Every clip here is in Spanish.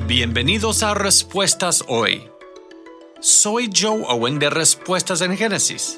Bienvenidos a Respuestas Hoy. Soy Joe Owen de Respuestas en Génesis.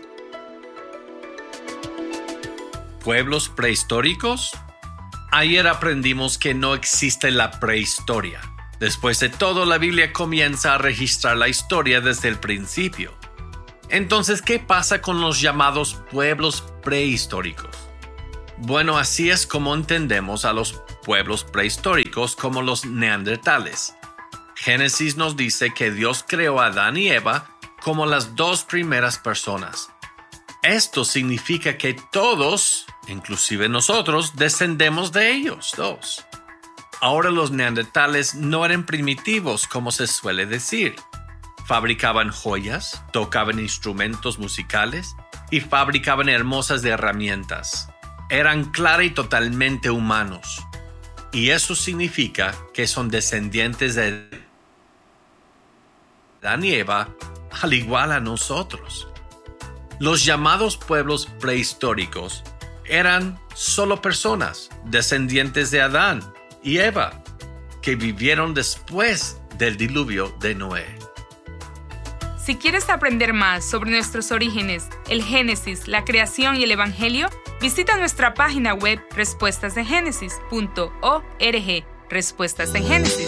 ¿Pueblos prehistóricos? Ayer aprendimos que no existe la prehistoria. Después de todo, la Biblia comienza a registrar la historia desde el principio. Entonces, ¿qué pasa con los llamados pueblos prehistóricos? Bueno, así es como entendemos a los pueblos prehistóricos como los neandertales. Génesis nos dice que Dios creó a Adán y Eva como las dos primeras personas. Esto significa que todos, inclusive nosotros, descendemos de ellos dos. Ahora los neandertales no eran primitivos, como se suele decir. Fabricaban joyas, tocaban instrumentos musicales y fabricaban hermosas herramientas. Eran clara y totalmente humanos. Y eso significa que son descendientes de Adán y Eva, al igual a nosotros. Los llamados pueblos prehistóricos eran solo personas, descendientes de Adán y Eva, que vivieron después del diluvio de Noé. Si quieres aprender más sobre nuestros orígenes, el Génesis, la creación y el Evangelio, visita nuestra página web respuestasengénesis.org. Respuestas en Génesis.